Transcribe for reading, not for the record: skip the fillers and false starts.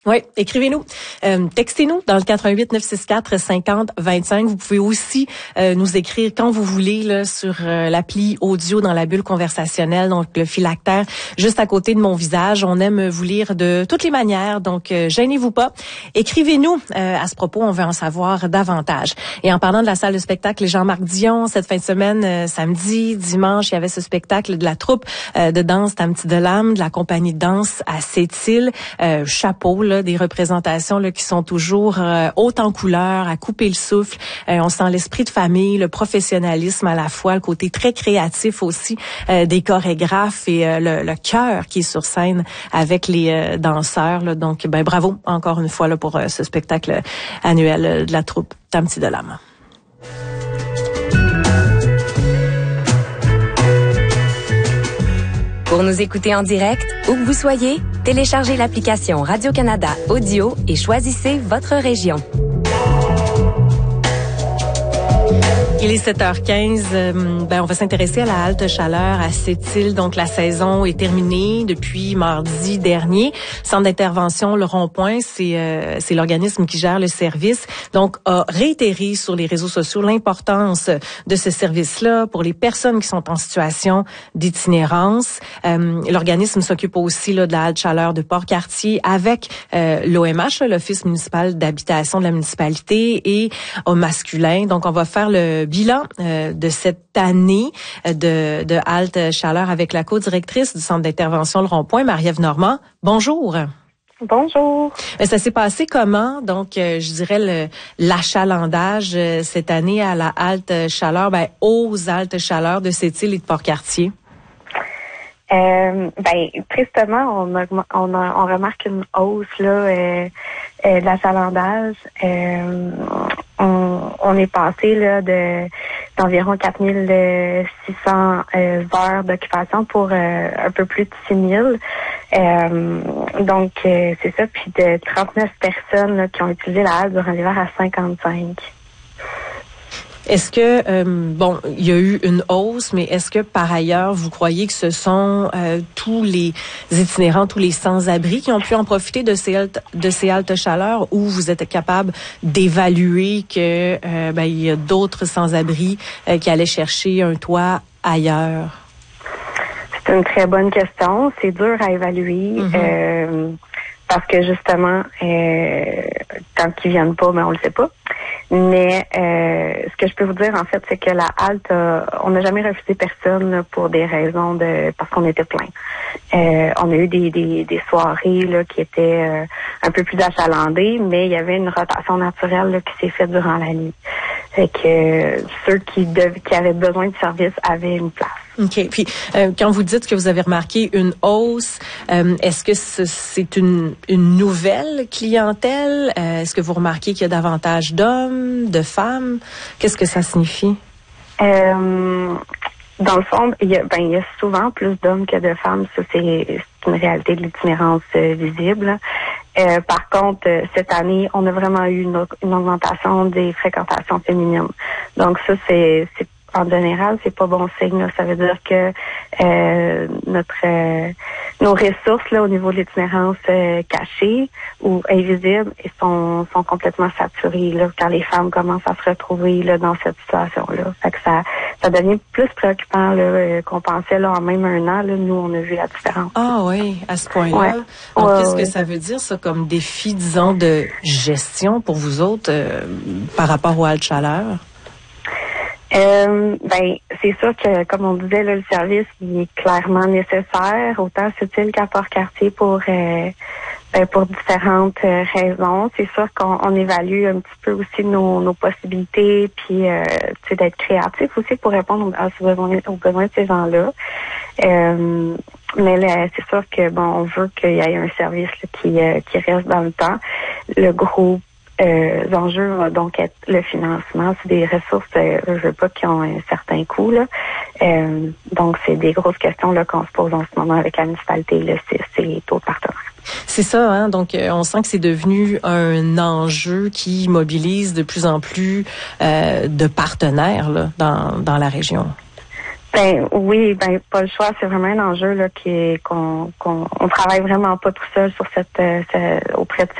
Oui, écrivez-nous, textez-nous dans le 88 964 50 25. Vous pouvez aussi nous écrire quand vous voulez là, sur l'appli audio dans la bulle conversationnelle, donc le phylactère juste à côté de mon visage. On aime vous lire de toutes les manières, donc gênez-vous pas. Écrivez-nous à ce propos, on veut en savoir davantage. Et en parlant de la salle de spectacle Jean-Marc Dion, cette fin de semaine, samedi, dimanche, il y avait ce spectacle de la troupe de danse Tamti de l'âme, de la compagnie de danse à Sept-Îles, chapeau, là, des représentations là, qui sont toujours hautes en couleurs, à couper le souffle. On sent l'esprit de famille, le professionnalisme à la fois, le côté très créatif aussi des chorégraphes et le cœur qui est sur scène avec les danseurs. Là. Donc, bravo encore une fois là, pour ce spectacle annuel de la troupe Tamti de l'âme. Pour nous écouter en direct, où que vous soyez, téléchargez l'application Radio-Canada Audio et choisissez votre région. Il est 7h15. On va s'intéresser à la halte chaleur à Sept-Îles. Donc, la saison est terminée depuis mardi dernier. Centre d'intervention Le Rond-Point, c'est l'organisme qui gère le service. Donc, a réitéré sur les réseaux sociaux l'importance de ce service-là pour les personnes qui sont en situation d'itinérance. L'organisme s'occupe aussi là, de la halte chaleur de Port-Cartier avec l'OMH, l'Office municipal d'habitation de la municipalité, et au masculin. Donc, on va faire le bilan de cette année de halte chaleur avec la co-directrice du centre d'intervention Le Rond-Point, Marie-Ève Normand. Bonjour. Bonjour. Ça s'est passé comment? Donc, je dirais l'achalandage cette année à la halte chaleur, aux haltes chaleur de Sept-Îles et de Port-Cartier. Tristement, on remarque une hausse là de l'achalandage. On est passé là d'environ 4600 heures d'occupation pour un peu plus de 6000. Donc c'est ça, puis de 39 personnes là, qui ont utilisé la halte durant l'hiver à 55. Est-ce que, il y a eu une hausse, mais est-ce que par ailleurs, vous croyez que ce sont tous les itinérants, tous les sans-abri qui ont pu en profiter de ces haltes chaleur, ou vous êtes capable d'évaluer que il y a d'autres sans-abri qui allaient chercher un toit ailleurs? C'est une très bonne question. C'est dur à évaluer. Parce que justement, quand ils viennent pas, on le sait pas. Mais ce que je peux vous dire, en fait, c'est que la halte, on n'a jamais refusé personne pour des raisons parce qu'on était plein. On a eu des soirées là qui étaient un peu plus achalandées, mais il y avait une rotation naturelle là, qui s'est faite durant la nuit. Fait que ceux qui avaient besoin de service avaient une place. OK. Puis, quand vous dites que vous avez remarqué une hausse, est-ce que c'est une nouvelle clientèle? Est-ce que vous remarquez qu'il y a davantage d'hommes, de femmes? Qu'est-ce que ça signifie? Dans le fond, il y a souvent plus d'hommes que de femmes. Ça, c'est une réalité de l'itinérance visible. Par contre, cette année, on a vraiment eu une augmentation des fréquentations féminines. Donc ça, c'est en général, c'est pas bon signe. Là. Ça veut dire que nos ressources là au niveau de l'itinérance cachée ou invisible sont complètement saturées là, quand les femmes commencent à se retrouver là dans cette situation-là. Fait que ça devient plus préoccupant là, qu'on pensait là en même un an. Là, nous, on a vu la différence. Ah oui, à ce point-là. Ouais. Donc, qu'est-ce que ça veut dire, ça, comme défi, disons, de gestion pour vous autres par rapport aux haltes chaleur? C'est sûr que, comme on disait, là, le service il est clairement nécessaire, autant Sept-Îles qu'à Port-Cartier pour différentes raisons. C'est sûr qu'on évalue un petit peu aussi nos possibilités, puis d'être créatif aussi pour répondre aux besoins de ces gens-là. Mais là, c'est sûr que on veut qu'il y ait un service là, qui reste dans le temps. Le gros enjeux va donc être le financement. C'est des ressources, je veux pas, qui ont un certain coût. Là. Donc, c'est des grosses questions là, qu'on se pose en ce moment avec la municipalité, le CIS et les taux de partenaires. C'est ça, hein? Donc, on sent que c'est devenu un enjeu qui mobilise de plus en plus de partenaires là, dans la région. Ben oui, pas le choix, c'est vraiment un enjeu là qu'on travaille vraiment pas tout seul sur auprès de